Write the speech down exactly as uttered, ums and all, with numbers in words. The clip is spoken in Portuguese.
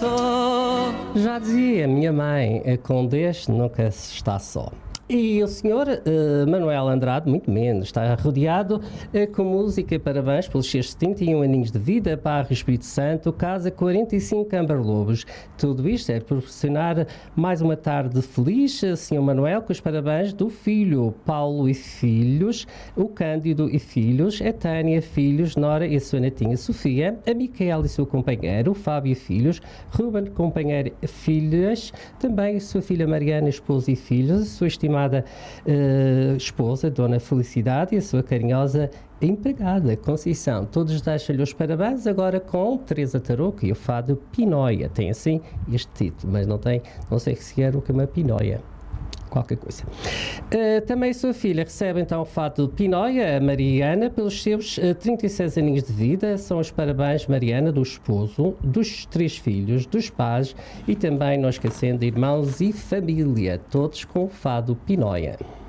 só. Já dizia minha mãe, com Deus nunca se está só. E o senhor uh, Manuel Andrade, muito menos, está rodeado uh, com música e parabéns pelos seus setenta e um aninhos de vida, Parra Espírito Santo, casa quarenta e cinco Amber Lobos. Tudo isto é proporcionar mais uma tarde feliz, senhor Manuel, com os parabéns do filho Paulo e filhos, o Cândido e filhos, a Tânia, filhos, Nora e a sua netinha Sofia, a Micaela e seu companheiro, o Fábio e filhos, Ruben, companheiro e filhas, também a sua filha Mariana, esposa e filhos, a sua estimada Uh, esposa, Dona Felicidade, e a sua carinhosa empregada, Conceição. Todos deixam-lhe os parabéns agora com Teresa Tarouco e o fado Pinóia. Tem assim este título, mas não tem, não sei se era o que é uma Pinóia. Qualquer coisa. Uh, também a sua filha recebe então o fado Pinóia, a Mariana, pelos seus uh, trinta e seis aninhos de vida. São os parabéns, Mariana, do esposo, dos três filhos, dos pais e também, não esquecendo, irmãos e família, todos com o fado Pinóia.